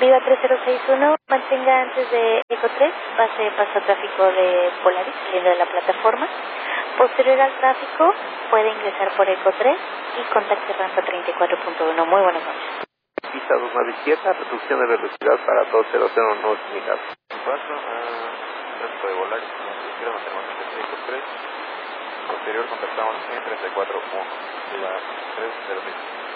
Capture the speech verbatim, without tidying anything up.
Viva tres cero seis uno, mantenga antes de Eco tres, pase paso tráfico de Polaris, saliendo de la plataforma. Posterior al tráfico, puede ingresar por Eco tres y contacte rampa treinta y cuatro punto uno. Muy buenas noches. Pista dos nueve izquierda, reducción de velocidad para dos cero cero no unidad. cuatro, uh, tráfico de Polaris, izquierda, mantenemos antes de Eco tres. Posterior contactamos en treinta y cuatro punto uno. Viva tres cero seis.